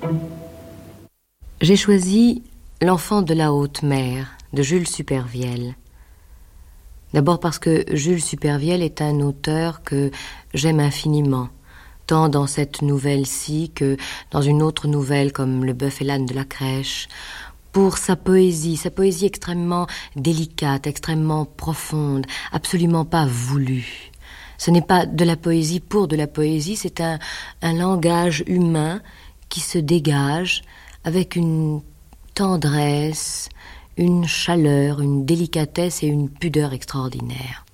J'ai choisi L'enfant de la haute mer de Jules Supervielle. D'abord parce que Jules Supervielle est un auteur que j'aime infiniment, tant dans cette nouvelle-ci que dans une autre nouvelle comme Le bœuf et l'âne de la crèche, pour sa poésie extrêmement délicate, extrêmement profonde, absolument pas voulue. Ce n'est pas de la poésie pour de la poésie, c'est un langage humain qui se dégage avec une tendresse, une chaleur, une délicatesse et une pudeur extraordinaires.